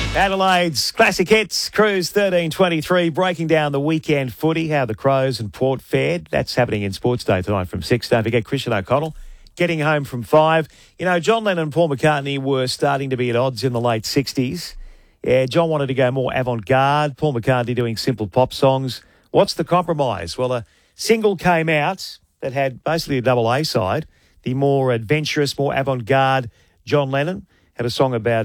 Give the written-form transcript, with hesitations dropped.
Adelaide's classic hits, Cruise 1323, breaking down the weekend footy, how the Crows and Port fared. That's happening in Sports Day tonight from 6. Don't forget Christian O'Connell getting home from 5. You know, John Lennon and Paul McCartney were starting to be at odds in the late 60s. Yeah, John wanted to go more avant-garde, Paul McCartney doing simple pop songs. What's the compromise? Well, a single came out that had basically a double A side. The more adventurous, more avant-garde John Lennon had a song about